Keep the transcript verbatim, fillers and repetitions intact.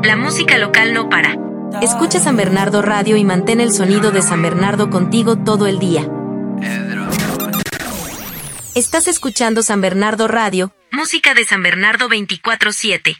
La música local no para. Escucha San Bernardo Radio y mantén el sonido de San Bernardo contigo todo el día. Estás escuchando San Bernardo Radio, música de San Bernardo veinticuatro siete.